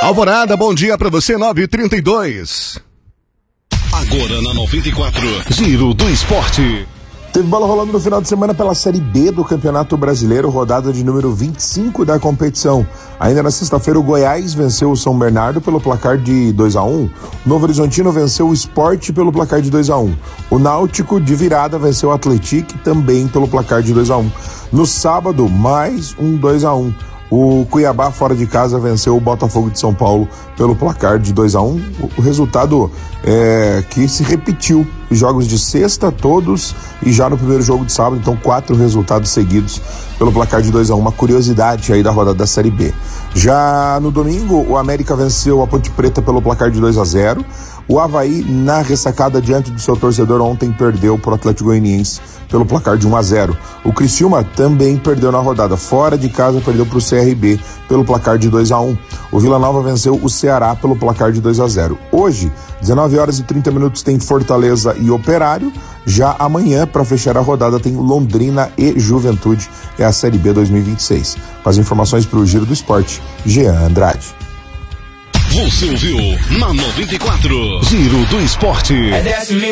Alvorada, bom dia pra você, 9h32. Agora na 94, Giro do Esporte. Teve bola rolando no final de semana pela Série B do Campeonato Brasileiro, rodada de número 25 da competição. Ainda na sexta-feira, o Goiás venceu o São Bernardo pelo placar de 2-1. O Novo Horizontino venceu o Sport pelo placar de 2-1. O Náutico, de virada, venceu o Atlético também pelo placar de 2-1. No sábado, mais um 2-1. O Cuiabá, fora de casa, venceu o Botafogo de São Paulo pelo placar de 2-1. O resultado que se repetiu. Os jogos de sexta, todos, e já no primeiro jogo de sábado, então 4 resultados seguidos pelo placar de 2-1. Uma curiosidade aí da rodada da Série B. Já no domingo, o América venceu a Ponte Preta pelo placar de 2-0. O Avaí, na ressacada diante do seu torcedor, ontem perdeu para o Atlético Goianiense pelo placar de 1-0. O Criciúma também perdeu na rodada. Fora de casa, perdeu para o CRB pelo placar de 2-1. O Vila Nova venceu o Ceará pelo placar de 2-0. Hoje, 19h30, tem Fortaleza e Operário. Já amanhã, para fechar a rodada, tem Londrina e Juventude. É a Série B 2026. Com as informações para o Giro do Esporte, Jean Andrade. Você ouviu na 94, Giro do Esporte.